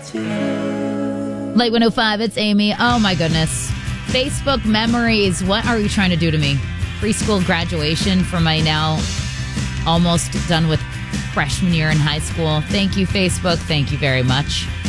Light 105, it's Amy. Oh my goodness. Facebook memories. What are you trying to do to me? Preschool graduation for my now almost done with freshman year in high school. Thank you, Facebook. Thank you very much.